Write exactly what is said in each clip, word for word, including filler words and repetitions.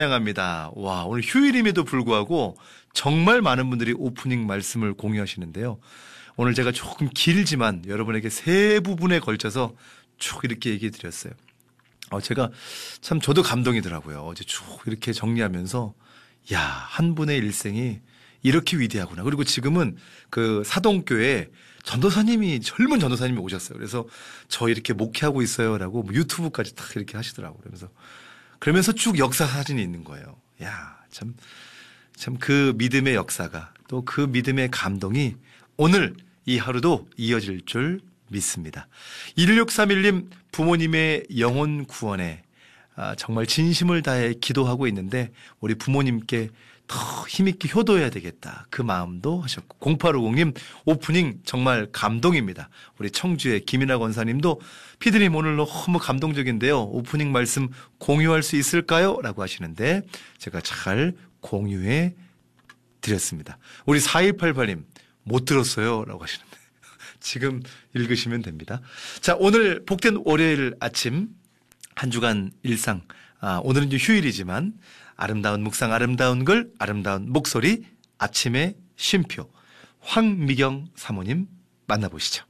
환영합니다. 와, 오늘 휴일임에도 불구하고 정말 많은 분들이 오프닝 말씀을 공유하시는데요. 오늘 제가 조금 길지만 여러분에게 세 부분에 걸쳐서 쭉 이렇게 얘기해 드렸어요. 어, 제가 참 저도 감동이더라고요. 어제 쭉 이렇게 정리하면서 야, 한 분의 일생이 이렇게 위대하구나. 그리고 지금은 그 사동교회 전도사님이 젊은 전도사님이 오셨어요. 그래서 저 이렇게 목회하고 있어요라고 뭐 유튜브까지 딱 이렇게 하시더라고요. 그러면서 그러면서 쭉 역사 사진이 있는 거예요. 야, 참, 참 그 믿음의 역사가 또 그 믿음의 감동이 오늘 이 하루도 이어질 줄 믿습니다. 일육삼일 님 부모님의 영혼 구원에 아, 정말 진심을 다해 기도하고 있는데 우리 부모님께 더 힘있게 효도해야 되겠다. 그 마음도 하셨고 공팔오공 님 오프닝 정말 감동입니다. 우리 청주의 김이나 권사님도 피디님 오늘 너무 감동적인데요. 오프닝 말씀 공유할 수 있을까요? 라고 하시는데 제가 잘 공유해 드렸습니다. 우리 사일팔팔 님 못 들었어요. 라고 하시는데 지금 읽으시면 됩니다. 자, 오늘 복된 월요일 아침 한 주간 일상 아, 오늘은 이제 휴일이지만 아름다운 묵상, 아름다운 글, 아름다운 목소리, 아침의 쉼표 황미경 사모님 만나보시죠.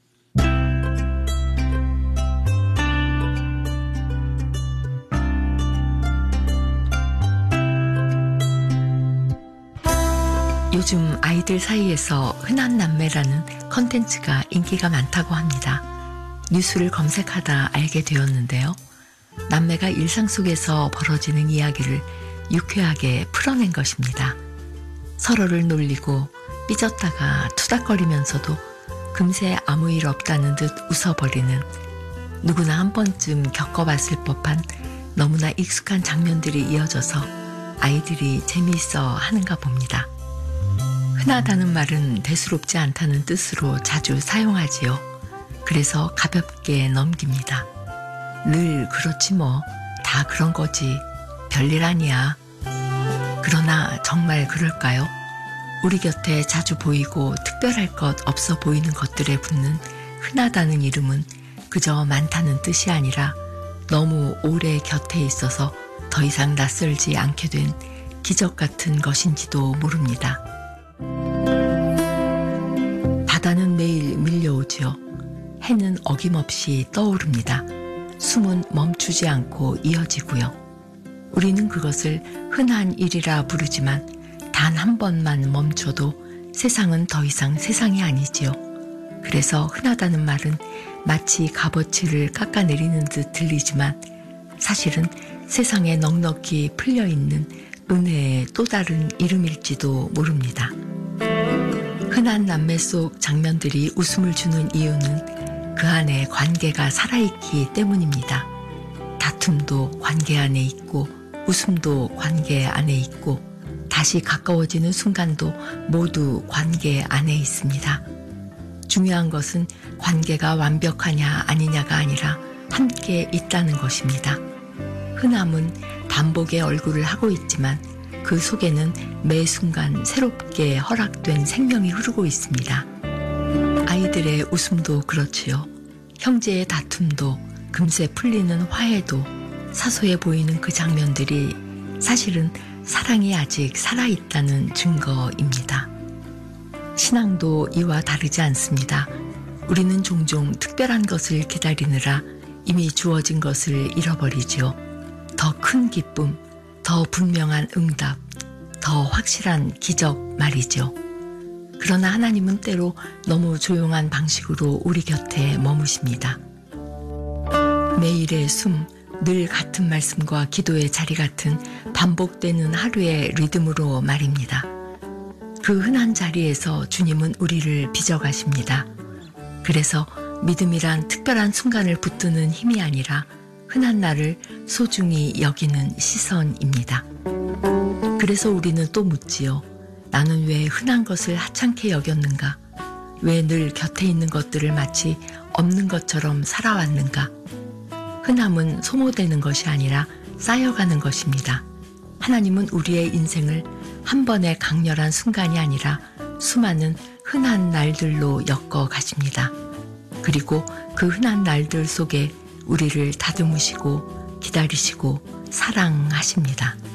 요즘 아이들 사이에서 흔한 남매라는 컨텐츠가 인기가 많다고 합니다. 뉴스를 검색하다 알게 되었는데요. 남매가 일상 속에서 벌어지는 이야기를 유쾌하게 풀어낸 것입니다. 서로를 놀리고 삐졌다가 투닥거리면서도 금세 아무 일 없다는 듯 웃어버리는 누구나 한 번쯤 겪어봤을 법한 너무나 익숙한 장면들이 이어져서 아이들이 재미있어 하는가 봅니다. 흔하다는 말은 대수롭지 않다는 뜻으로 자주 사용하지요. 그래서 가볍게 넘깁니다. 늘 그렇지 뭐, 다 그런 거지, 별일 아니야. 그러나 정말 그럴까요? 우리 곁에 자주 보이고 특별할 것 없어 보이는 것들에 붙는 흔하다는 이름은 그저 많다는 뜻이 아니라 너무 오래 곁에 있어서 더 이상 낯설지 않게 된 기적 같은 것인지도 모릅니다. 바다는 매일 밀려오지요. 해는 어김없이 떠오릅니다. 숨은 멈추지 않고 이어지고요. 우리는 그것을 흔한 일이라 부르지만 단 한 번만 멈춰도 세상은 더 이상 세상이 아니지요. 그래서 흔하다는 말은 마치 값어치를 깎아내리는 듯 들리지만 사실은 세상에 넉넉히 풀려있는 은혜의 또 다른 이름일지도 모릅니다. 흔한 남매 속 장면들이 웃음을 주는 이유는 그 안에 관계가 살아있기 때문입니다. 다툼도 관계 안에 있고 웃음도 관계 안에 있고 다시 가까워지는 순간도 모두 관계 안에 있습니다. 중요한 것은 관계가 완벽하냐 아니냐가 아니라 함께 있다는 것입니다. 흔함은 반복의 얼굴을 하고 있지만 그 속에는 매 순간 새롭게 허락된 생명이 흐르고 있습니다. 아이들의 웃음도 그렇지요. 형제의 다툼도 금세 풀리는 화해도 사소해 보이는 그 장면들이 사실은 사랑이 아직 살아있다는 증거입니다. 신앙도 이와 다르지 않습니다. 우리는 종종 특별한 것을 기다리느라 이미 주어진 것을 잃어버리지요. 더 큰 기쁨, 더 분명한 응답, 더 확실한 기적 말이죠. 그러나 하나님은 때로 너무 조용한 방식으로 우리 곁에 머무십니다. 매일의 숨, 늘 같은 말씀과 기도의 자리 같은 반복되는 하루의 리듬으로 말입니다. 그 흔한 자리에서 주님은 우리를 빚어가십니다. 그래서 믿음이란 특별한 순간을 붙드는 힘이 아니라 흔한 나를 소중히 여기는 시선입니다. 그래서 우리는 또 묻지요. 나는 왜 흔한 것을 하찮게 여겼는가? 왜 늘 곁에 있는 것들을 마치 없는 것처럼 살아왔는가? 흔함은 소모되는 것이 아니라 쌓여가는 것입니다. 하나님은 우리의 인생을 한 번의 강렬한 순간이 아니라 수많은 흔한 날들로 엮어 가십니다. 그리고 그 흔한 날들 속에 우리를 다듬으시고 기다리시고 사랑하십니다.